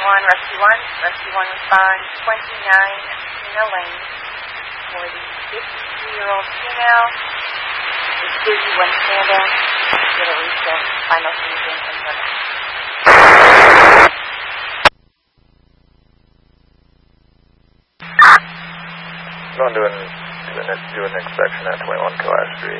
Rescue 1. Rescue 1 respond 29 Tina Lane for the 53-year-old female. Is busy when standing. Get a recent final season in Plymouth. Going to do an inspection at 21 Kalash Street.